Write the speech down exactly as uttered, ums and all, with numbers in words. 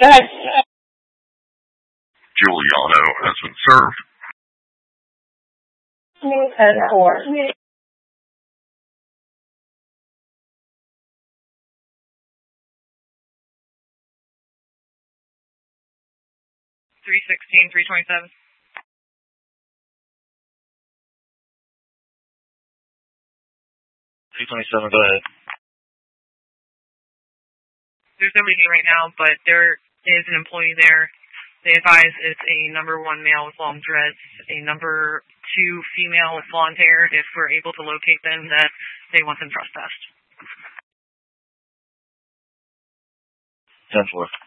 Giuliano has been served. ten four. three sixteen, three twenty-seven. three twenty-seven, go ahead. There's nobody here right now, but there is an employee there. They advise it's a number one male with long dreads, a number two female with blonde hair. If we're able to locate them, that they want them trespassed. ten four.